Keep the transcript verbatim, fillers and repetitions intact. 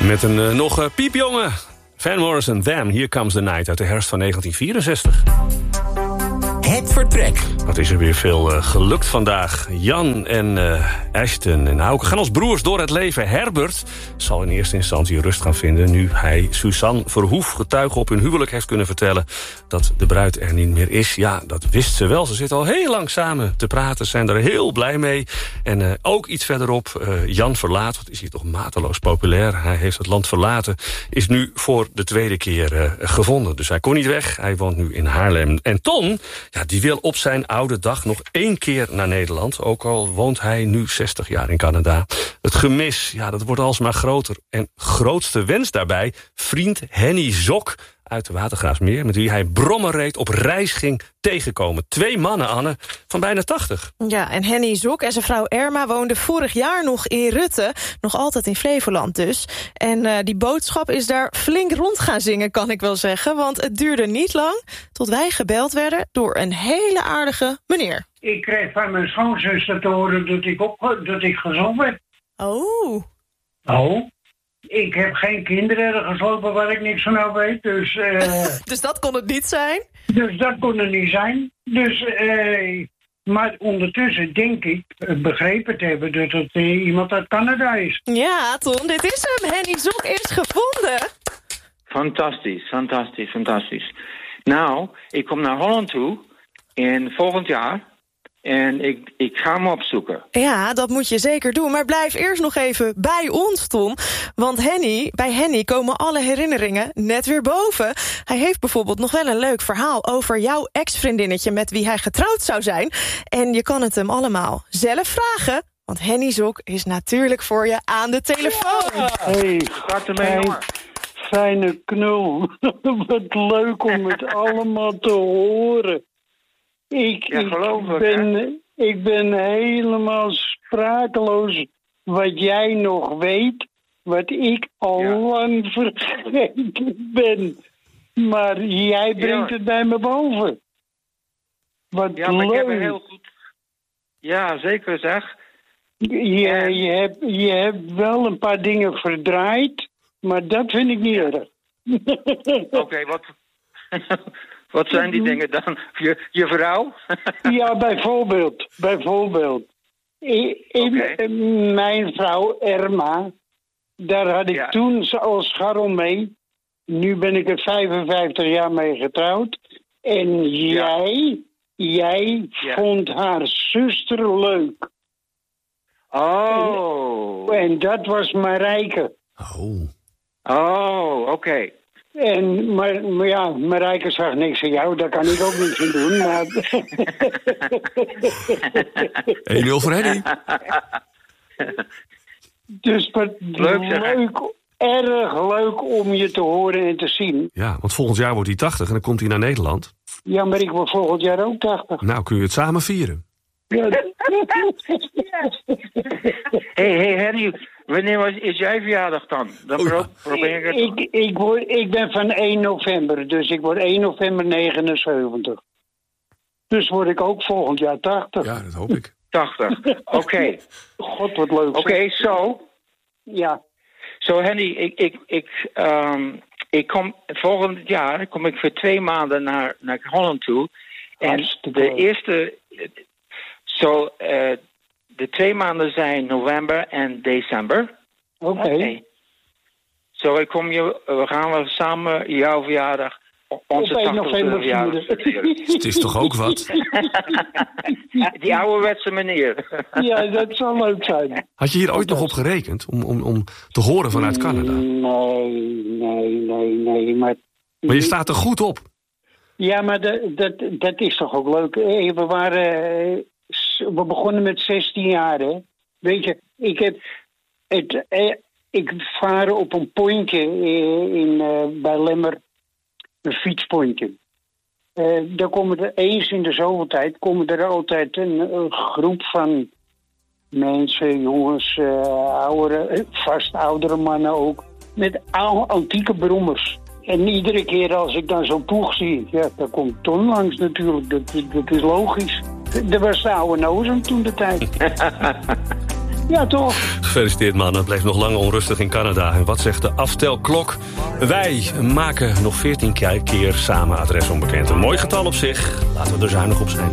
Met een uh, nog uh, piepjonge Van Morrison, Them, Here Comes the Night uit de herfst van negentien vierenzestig. Het vertrek. Wat is er weer veel uh, gelukt vandaag. Jan en uh, Ashton en Hauke gaan als broers door het leven. Herbert zal in eerste instantie rust gaan vinden... nu hij Suzanne Verhoef, getuige op hun huwelijk, heeft kunnen vertellen... dat de bruid er niet meer is. Ja, dat wist ze wel. Ze zitten al heel lang samen te praten, zijn er heel blij mee. En uh, ook iets verderop, uh, Jan verlaat, wat is hier toch mateloos populair. Hij heeft het land verlaten, is nu voor de tweede keer uh, gevonden. Dus hij kon niet weg, hij woont nu in Haarlem. En Ton... Ja, die wil op zijn oude dag nog één keer naar Nederland. Ook al woont hij nu zestig jaar in Canada. Het gemis, ja, dat wordt alsmaar groter. En grootste wens daarbij, vriend Henny Zok uit de Watergraafsmeer... met wie hij brommen reed, op reis ging tegenkomen. Twee mannen, Anne, van bijna tachtig. Ja, en Henny Zok en zijn vrouw Erma woonden vorig jaar nog in Rutte. Nog altijd in Flevoland dus. En uh, die boodschap is daar flink rond gaan zingen, kan ik wel zeggen. Want het duurde niet lang tot wij gebeld werden door een hele aardige meneer. Ik kreeg van mijn schoonzuster te horen dat ik, op, dat ik gezond werd. Oh. Oh. Ik heb geen kinderen geslopen waar ik niks van af weet, dus... Uh, dus dat kon het niet zijn? Dus dat kon het niet zijn. Dus, uh, maar ondertussen denk ik begrepen te hebben dat het uh, iemand uit Canada is. Ja, Ton, dit is hem. Henny Zok is gevonden. Fantastisch, fantastisch, fantastisch. Nou, ik kom naar Holland toe in volgend jaar... En ik, ik ga hem opzoeken. Ja, dat moet je zeker doen. Maar blijf eerst nog even bij ons, Tom. Want Henny, bij Henny komen alle herinneringen net weer boven. Hij heeft bijvoorbeeld nog wel een leuk verhaal... over jouw ex-vriendinnetje met wie hij getrouwd zou zijn. En je kan het hem allemaal zelf vragen. Want Henny Zok is natuurlijk voor je aan de telefoon. Ja. Hey, gaat ermee, jongen. Fijne knul. Wat leuk om het allemaal te horen. Ik, ja, ik, ben, ik ben helemaal sprakeloos wat jij nog weet, wat ik al ja. lang vergeten ben. Maar jij brengt ja. het bij me boven. Wat ja, maar leuk. Ik heb het heel goed... Ja, zeker zeg. Je, en... je, hebt, je hebt wel een paar dingen verdraaid, maar dat vind ik niet erg. Oké, okay, wat... Wat zijn die dingen dan? Je, je vrouw? Ja, bijvoorbeeld. Bijvoorbeeld. I, okay. Mijn vrouw Erma, daar had ik ja. toen als scharrel mee. Nu ben ik er vijfenvijftig jaar mee getrouwd. En ja. jij, jij ja. vond haar zuster leuk. Oh. En, en dat was Marijke. Oh. Oh, oké. Okay. En, maar, maar ja, Marijke zag niks van jou, daar kan ik ook niks aan doen. Maar... één nul voor Henny. Dus wat leuk, leuk, erg leuk om je te horen en te zien. Ja, want volgend jaar wordt hij tachtig en dan komt hij naar Nederland. Ja, maar ik word volgend jaar ook tachtig. Nou, kun je het samen vieren. Ja. Hé, hey, hey, Henny, wanneer is jij verjaardag dan? Dan oh, ja. probeer ik het. Ik, ik, word, ik ben van één november, dus ik word één november negenenzeventig. Dus word ik ook volgend jaar tachtig. Ja, dat hoop ik. tachtig, oké. Okay. God, wat leuk. Oké, okay, zo. So. Ja. Zo, so, Henny, ik, ik, ik, um, ik kom volgend jaar kom ik voor twee maanden naar, naar Holland toe. En de eerste... Zo, so, uh, de twee maanden zijn november en december. Oké. Okay. Okay. Zo, so, ik kom je, we gaan we samen jouw verjaardag, onze tachtigste verjaardag. Het is toch ook wat? Die ouderwetse meneer. Ja, dat zal leuk zijn. Had je hier ooit nog op gerekend om, om, om te horen vanuit Canada? Nee, nee, nee, nee. Maar, maar je staat er goed op. Ja, maar dat, dat, dat is toch ook leuk. We waren... We begonnen met zestien jaar, hè. Weet je, ik heb... Het, eh, ik vaar op een pontje in, uh, bij Lemmer. Een fietspontje. Uh, daar komen er eens in de zoveel tijd... komen er altijd een, een groep van mensen, jongens, uh, oudere, vast oudere mannen ook... met oude, antieke brommers. En iedere keer als ik dan zo'n ploeg zie... ja, daar komt Ton langs natuurlijk, dat, dat is logisch. Dat was de oude Nozem toen de tijd. Ja, toch? Gefeliciteerd, man. Het bleef nog lang onrustig in Canada. En wat zegt de aftelklok? Wij maken nog veertien keer samen adres onbekend. Een mooi getal op zich. Laten we er zuinig op zijn.